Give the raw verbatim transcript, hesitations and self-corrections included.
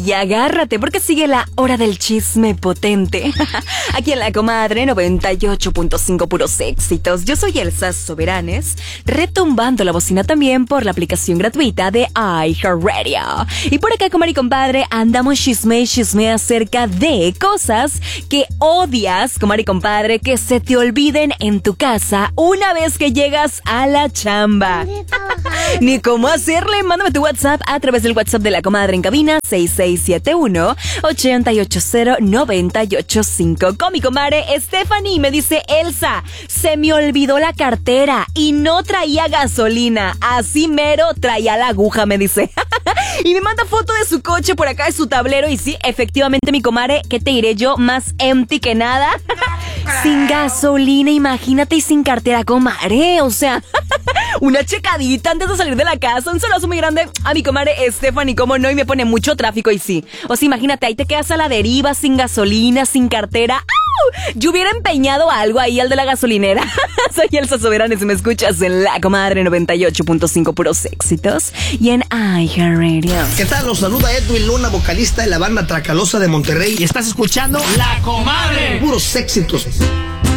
y agárrate porque sigue la hora del chisme potente. Aquí en La Comadre noventa y ocho punto cinco puros éxitos. Yo soy Elsa Soberanes, retumbando la bocina también por la aplicación gratuita de iHeartRadio. Y por acá, comadre y compadre, andamos chisme y chisme acerca de cosas que odias, comadre y compadre, que se te olviden en tu casa una vez que llegas a la chamba. Ni cómo hacerle. Mándame tu WhatsApp a través del WhatsApp de La Comadre en cabina seis seis siete uno, ocho ocho cero, nueve ocho cinco. Con mi comadre Stephanie me dice: Elsa, se me olvidó la cartera y no traía gasolina. Así mero traía la aguja, me dice. Y me manda foto de su coche por acá, de su tablero. Y sí, efectivamente, mi comadre, ¿qué te diré yo? Más empty que nada. Sin gasolina, imagínate, y sin cartera, comadre. O sea, una checadita antes de salir de la casa. Un saludo muy grande a mi comadre Stephanie, como no, y me pone mucho tráfico. Y sí, o sea, imagínate, ahí te quedas a la deriva, sin gasolina, sin cartera. ¡Au! Yo hubiera empeñado algo ahí al de la gasolinera. Soy Elsa Soberanes y me escuchas en La Comadre noventa y ocho punto cinco puros éxitos y en iHeartRadio. ¿Qué tal? Los saluda Edwin Luna, vocalista de la banda Tracalosa de Monterrey, y estás escuchando La Comadre. Puros éxitos.